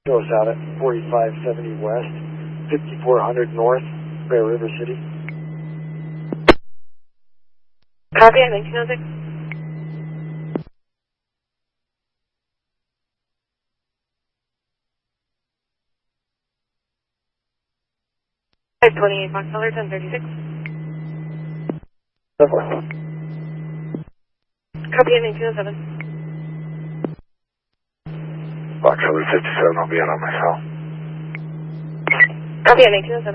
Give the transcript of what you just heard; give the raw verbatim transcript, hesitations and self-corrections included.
Goes out at forty-five seventy west, fifty-four hundred north, Bear River City. Copy, I nineteen oh six. five twenty-eight Fox Color, ten thirty-six. Copy, I nineteen oh seven. Fox Color fifty-seven, I'll be in on my cell. Copy, I nineteen oh seven.